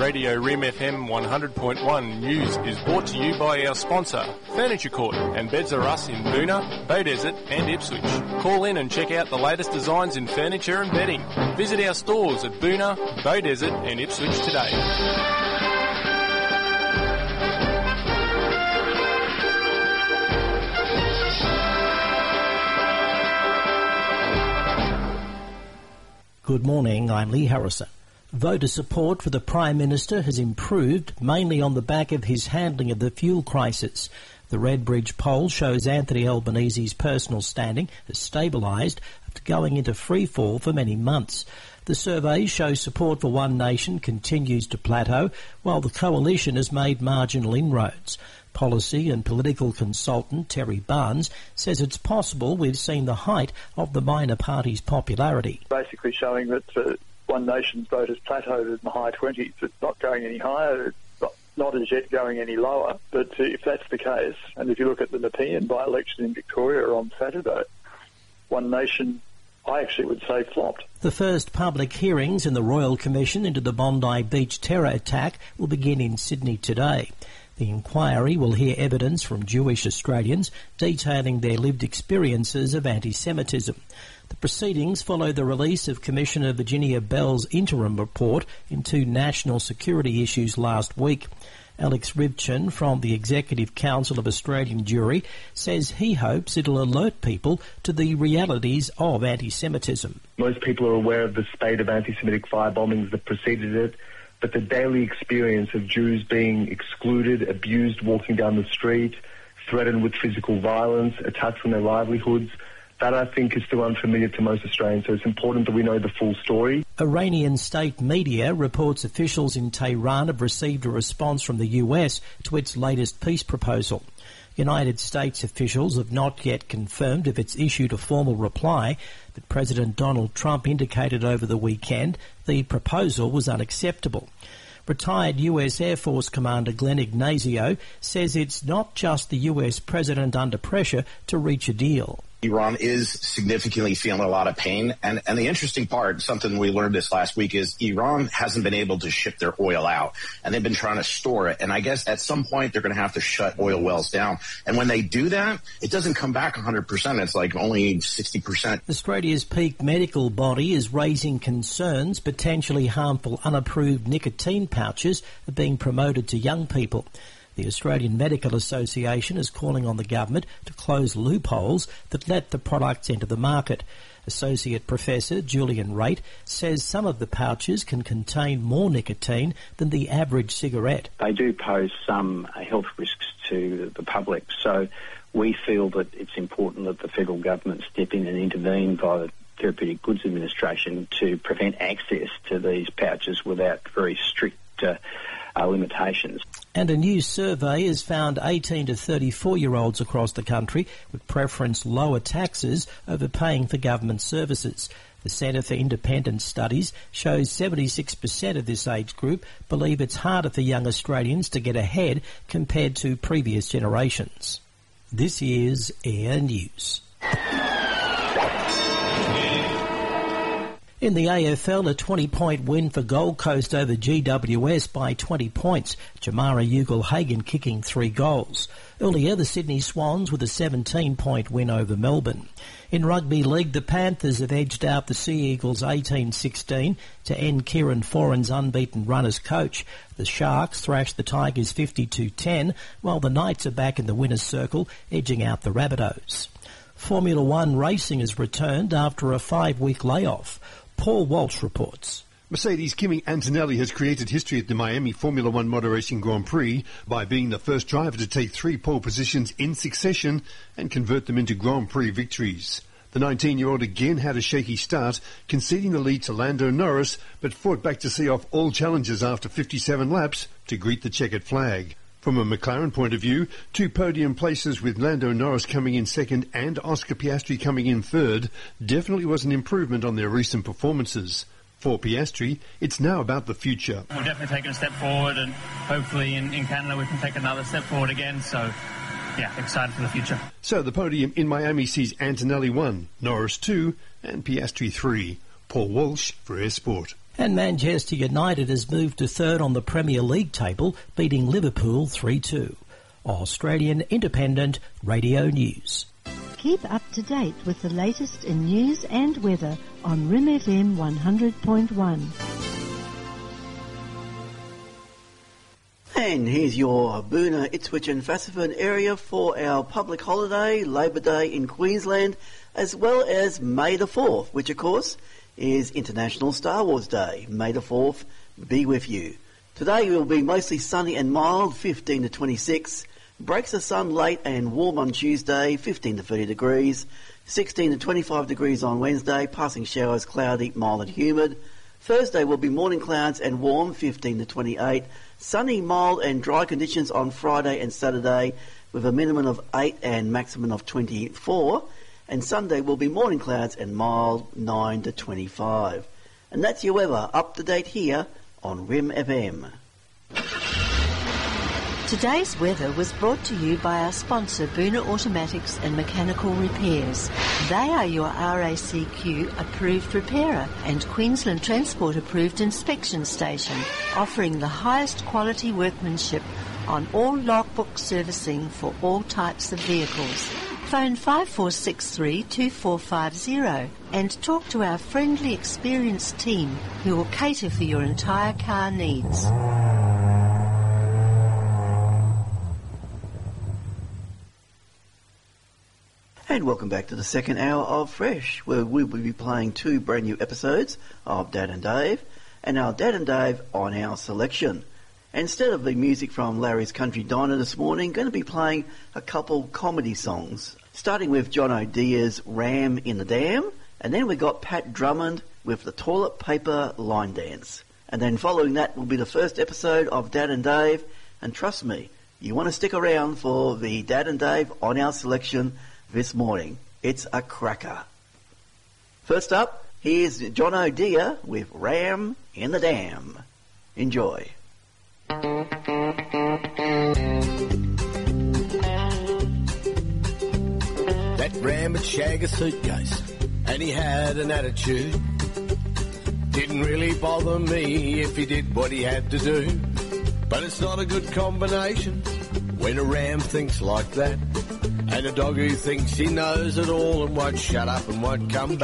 Radio Rim FM 100.1 News is brought to you by our sponsor, Furniture Court, and Beds Are Us in Boonah, Beaudesert and Ipswich. Call in and check out the latest designs in furniture and bedding. Visit our stores at Boonah, Beaudesert and Ipswich today. Good morning, I'm Lee Harrison. Voter support for the Prime Minister has improved, mainly on the back of his handling of the fuel crisis. The Redbridge poll shows Anthony Albanese's personal standing has stabilised after going into freefall for many months. The surveys show support for One Nation continues to plateau, while the coalition has made marginal inroads. Policy and political consultant Terry Barnes says it's possible we've seen the height of the minor party's popularity. Basically showing that One Nation's vote has plateaued in the high 20s. It's not going any higher. It's not as yet going any lower. But if that's the case, and if you look at the Nepean by-election in Victoria on Saturday, One Nation, I actually would say, flopped. The first public hearings in the Royal Commission into the Bondi Beach terror attack will begin in Sydney today. The inquiry will hear evidence from Jewish Australians detailing their lived experiences of anti-Semitism. The proceedings follow the release of Commissioner Virginia Bell's interim report into national security issues last week. Alex Rivchin from the Executive Council of Australian Jewry says he hopes it'll alert people to the realities of anti-Semitism. Most people are aware of the spate of anti-Semitic firebombings that preceded it, but the daily experience of Jews being excluded, abused walking down the street, threatened with physical violence, attacks on their livelihoods, that I think is still unfamiliar to most Australians, so it's important that we know the full story. Iranian state media reports officials in Tehran have received a response from the US to its latest peace proposal. United States officials have not yet confirmed if it's issued a formal reply, but President Donald Trump indicated over the weekend the proposal was unacceptable. Retired US Air Force Commander Glenn Ignazio says it's not just the US president under pressure to reach a deal. Iran is significantly feeling a lot of pain. And the interesting part, something we learned this last week, is Iran hasn't been able to ship their oil out, and they've been trying to store it. And I guess at some point they're going to have to shut oil wells down. And when they do that, it doesn't come back 100%. It's like only 60%. Australia's peak medical body is raising concerns potentially harmful unapproved nicotine pouches are being promoted to young people. The Australian Medical Association is calling on the government to close loopholes that let the products enter the market. Associate Professor Julian Raitt says some of the pouches can contain more nicotine than the average cigarette. They do pose some health risks to the public, so we feel that it's important that the federal government step in and intervene via the Therapeutic Goods Administration to prevent access to these pouches without very strict limitations. And a new survey has found 18 to 34-year-olds across the country would preference lower taxes over paying for government services. The Centre for Independent Studies shows 76% of this age group believe it's harder for young Australians to get ahead compared to previous generations. This is Air News. In the AFL, a 20-point win for Gold Coast over GWS by 20 points. Jamara Ugle-Hagan kicking 3 goals. Earlier, the Sydney Swans with a 17-point win over Melbourne. In Rugby League, the Panthers have edged out the Sea Eagles 18-16 to end Kieran Foran's unbeaten run as coach. The Sharks thrashed the Tigers 52-10, while the Knights are back in the winner's circle, edging out the Rabbitohs. Formula One racing has returned after a 5-week layoff. Paul Walsh reports. Mercedes' Kimi Antonelli has created history at the Miami Formula One Motor Racing Grand Prix by being the first driver to take 3 pole positions in succession and convert them into Grand Prix victories. The 19-year-old again had a shaky start, conceding the lead to Lando Norris, but fought back to see off all challengers after 57 laps to greet the checkered flag. From a McLaren point of view, 2 podium places with Lando Norris coming in second and Oscar Piastri coming in third definitely was an improvement on their recent performances. For Piastri, it's now about the future. We've definitely taken a step forward, and hopefully in Canada we can take another step forward again, so yeah, excited for the future. So the podium in Miami sees Antonelli 1, Norris 2 and Piastri 3. Paul Walsh for Air Sport. And Manchester United has moved to third on the Premier League table, beating Liverpool 3-2. Australian Independent Radio News. Keep up to date with the latest in news and weather on Rim FM 100.1. And here's your Boonah, Ipswich and Fassifern area for our public holiday, Labor Day in Queensland, as well as May the 4th, which of course is International Star Wars Day. May the 4th be with you. Today will be mostly sunny and mild, 15 to 26. Breaks the sun late and warm on Tuesday, 15 to 30 degrees. 16 to 25 degrees on Wednesday, passing showers, cloudy, mild and humid. Thursday will be morning clouds and warm, 15 to 28. Sunny, mild and dry conditions on Friday and Saturday with a minimum of 8 and maximum of 24. And Sunday will be morning clouds and mild, 9 to 25. And that's your weather, up to date here on Rim FM. Today's weather was brought to you by our sponsor, Boonah Automatics and Mechanical Repairs. They are your RACQ approved repairer and Queensland Transport approved inspection station, offering the highest quality workmanship on all logbook servicing for all types of vehicles. Phone 5463 2450 and talk to our friendly, experienced team who will cater for your entire car needs. And welcome back to the second hour of Fresh, where we will be playing 2 brand new episodes of Dad and Dave, and our Dad and Dave on our selection. Instead of the music from Larry's Country Diner this morning, going to be playing a couple comedy songs, starting with John O'Dea's Ram in the Dam, and then we got Pat Drummond with the Toilet Paper Line Dance. And then following that will be the first episode of Dad and Dave, and trust me, you want to stick around for the Dad and Dave on our selection this morning. It's a cracker. First up, here's John O'Dea with Ram in the Dam. Enjoy. That ram would shag a suitcase, and he had an attitude. Didn't really bother me if he did what he had to do. But it's not a good combination when a ram thinks like that, and a dog who thinks he knows it all and won't shut up and won't come back.